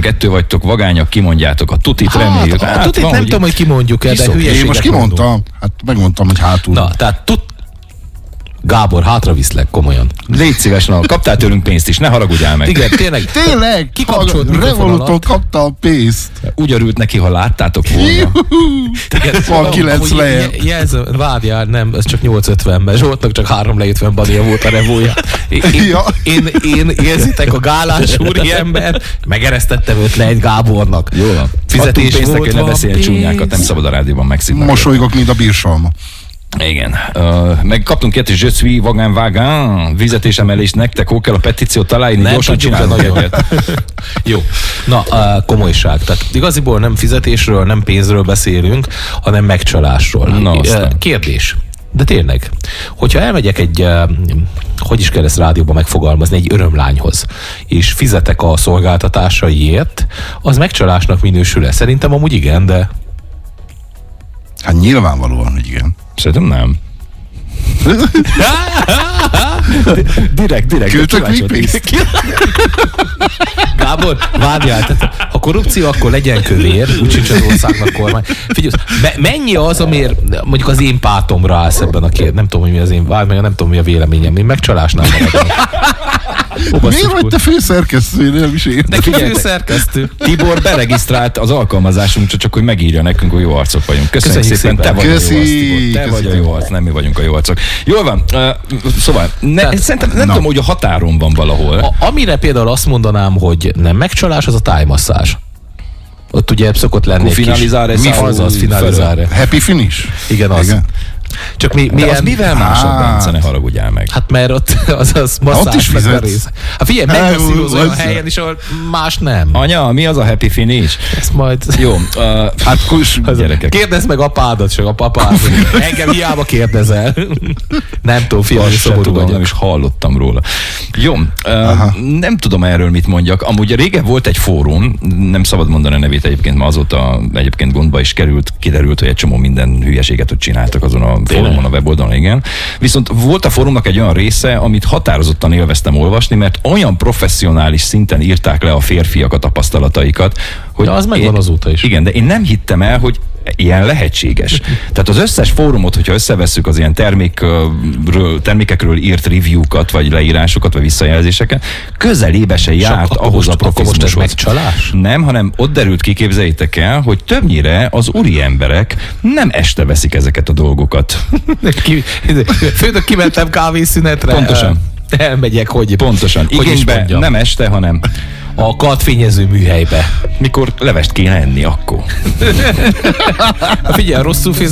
kettő vagytok, vagányak, kimondjátok a tutit, reméljük. A tutit nem tudom, hogy kimondjuk-e, de hülyeséget én most kimondtam. Hát megmondtam, hogy hátul. Na, tehát Gábor, hátra viszlek, komolyan. Légy szíves, kaptál tőlünk pénzt is, ne haragudjál meg. Igen, tényleg. Tényleg? Kikapcsolt Revoluton kapta a pénzt. Úgy örült neki, ha láttátok volna. Van 9 lejjebb. Jelzem, várjál, nem, ez csak 850-ben. Zsoltnak csak 350 bania volt a revója. Én érzitek a gálás úri ember, megeresztettem őt le egy Gábornak. Jó van. Fizetés pénznek, volt, hogy ne van beszélj pénz. csúnyákat, nem szabad a rádióban megszívni. Mosolygok, mint a bírsalma. Igen. Meg kaptunk ilyet, hogy je suis vagán, fizetésemelés nektek, hol kell a petíciót találni, Nem gyorsan tudjuk, de csinálunk nagyon. egyet. Jó. Na, komolyság. Tehát igaziból nem fizetésről, nem pénzről beszélünk, hanem megcsalásról. Na, aztán. Kérdés. De tényleg, hogyha elmegyek egy, hogy is kell ezt rádióban megfogalmazni, egy örömlányhoz, és fizetek a szolgáltatásaiért, az megcsalásnak minősül-e? Szerintem amúgy igen, de... Hát nyilvánvalóan, hogy igen. Szerintem nem. Direkt. Küldtök még pénzt? Gábor, várjál, tehát ha korrupció, akkor legyen kövér, úgysincs az országnak kormány. Figyelj, mennyi az, amiért mondjuk az én pártomra állsz ebben a kérdésben, nem tudom, hogy mi az én, várj meg, nem tudom, mi a véleményem, én megcsalásnál maradom. Miért vagy te főszerkesztő? Nem is értem. De ki főszerkesztő? Tibor beregisztrált az alkalmazásunkra, csak hogy megírja nekünk, hogy jó arcok vagyunk. Köszönjük szépen, te vagy a jó arc, Tibor. Te vagy a jó arc, nem mi vagyunk a jó arcok. Jól van, szóval szerintem nem tudom, hogy a határon van valahol. Amire például azt mondanám, hogy nem megcsalás, az a tájmasszázs. Ott ugye szokott lenni finalizáre, finalizáre. Happy finish? Igen, az. Igen. Csak de az mivel másabb, Bence, ne haragudjál meg. Hát mert ott az masszázs is a rész. Hát figyelj, megmasszírozz olyan helyen is, ahol más nem. Anya, mi az a happy finish? Ez majd... Jó, hát gyerekek. Kérdezd meg apádat, csak a papád. Engem hiába kérdezel. Nem tudom, fiam, szomorú vagyok. Nem is hallottam róla. Jó, nem tudom erről mit mondjak. Amúgy régen volt egy fórum, nem szabad mondani a nevét egyébként, ma azóta egyébként gondba is kiderült, hogy egy csomó minden hülyeséget ott csináltak azon a fórumon, a weboldalon, igen. Viszont volt a fórumnak egy olyan része, amit határozottan élveztem olvasni, mert olyan professzionális szinten írták le a férfiak a tapasztalataikat, hogy de az megvan azóta is. Igen, de én nem hittem el, hogy ilyen lehetséges. Tehát az összes fórumot, hogyha összevesszük az ilyen termékekről írt review-kat, vagy leírásokat, vagy visszajelzéseket, közelébe se járt ahhoz a profizmushoz. Megcsalás? Nem, hanem ott derült ki, képzeljétek el, hogy többnyire az úri emberek nem este veszik ezeket a dolgokat. Főnök, kimentem kávészünetre. Pontosan. Elmegyek, hogy... Pontosan. Igénybe nem este, hanem a kartfényező műhelybe. Mikor levest kéne enni, akkor. Figyelj, rosszul